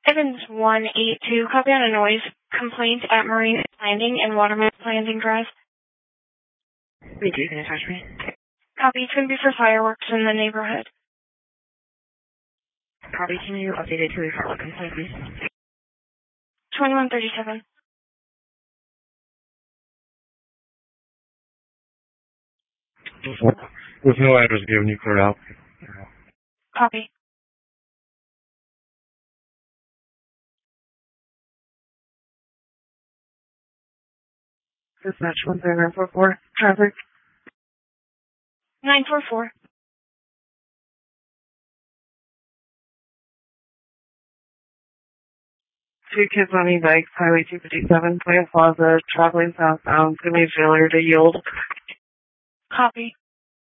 Evans 182, copy on a noise complaint at Marine Landing and Waterman Landing Drive. Me too, can you touch me? Copy, it's going to be for fireworks in the neighborhood. Copy, can you update it to the firework complaint, please? 2137. With no address given, you cleared out. Copy. Dispatch 13944, traffic. 944. Two kids on e-bikes, Highway 257, Plant Plaza, traveling southbound, could be failure to yield. Copy.